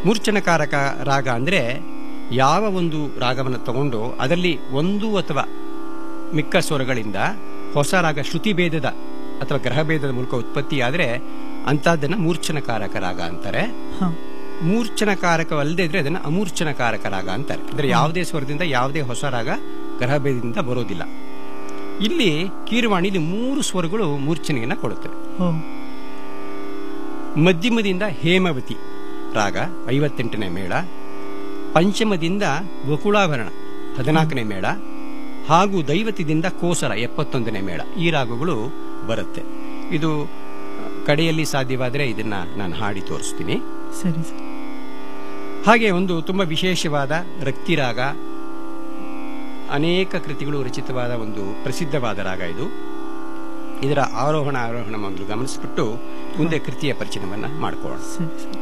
ಮೂರ್ಛನಕಾರಕ ರಾಗ ಅಂದರೆ ಯಾವ ಒಂದು ರಾಗವನ್ನು ತಗೊಂಡು ಅದರಲ್ಲಿ ಒಂದು ಅಥವಾ ಮಿಕ್ಕ ಸ್ವರಗಳಿಂದ ಹೊಸ ರಾಗ ಶ್ರುತಿಭೇದದ ಅಥವಾ ಗ್ರಹಭೇದದ ಮೂಲಕ ಉತ್ಪತ್ತಿಯಾದರೆ ಅಂಥದ್ದನ್ನು ಮೂರ್ಛನಕಾರಕ ರಾಗ ಅಂತಾರೆ. ಮೂರ್ಛನಕಾರಕವಲ್ಲದೆ ಇದ್ರೆ ಅದನ್ನು ಅಮೂರ್ಛನಕಾರಕ ರಾಗ ಅಂತಾರೆ. ಅಂದರೆ ಯಾವುದೇ ಸ್ವರದಿಂದ ಯಾವುದೇ ಹೊಸ ರಾಗ ಗ್ರಹಭೇದದಿಂದ ಬರೋದಿಲ್ಲ. ಇಲ್ಲಿ ಕೀರವಾಣಿಲಿ 3 ಸ್ವರಗಳು ಮೂರ್ಛನೆಯನ್ನು ಕೊಡುತ್ತವೆ. ಮಧ್ಯಮದಿಂದ ಹೇಮವತಿ ರಾಗ 58ನೇ ಮೇಳ, ಪಂಚಮದಿಂದ ವಕುಳಾಭರಣ 14ನೇ ಮೇಳ ಹಾಗೂ ದೈವತಿದಿಂದ ಕೋಸಲ 71ನೇ ಮೇಳ. ಈ ರಾಗಗಳು ಬರುತ್ತೆ. ಇದು ಕಡೆಯಲ್ಲಿ ಸಾಧ್ಯವಾದರೆ ಇದನ್ನ ನಾನು ಹಾಡಿ ತೋರಿಸ್ತೀನಿ. ಸರಿ. ಹಾಗೆ ಒಂದು ತುಂಬಾ ವಿಶೇಷವಾದ ರಕ್ತಿ ರಾಗ, ಅನೇಕ ಕೃತಿಗಳು ರಚಿತವಾದ ಒಂದು ಪ್ರಸಿದ್ಧವಾದ ರಾಗ ಇದು. ಇದರ ಆರೋಹಣ ಅವರೋಹಣ ಮೊದಲು ಗಮನಿಸಿಬಿಟ್ಟು ಮುಂದೆ ಕೃತಿಯ ಪರಿಚಯವನ್ನ ಮಾಡಿಕೊಳ್ಳೋಣ.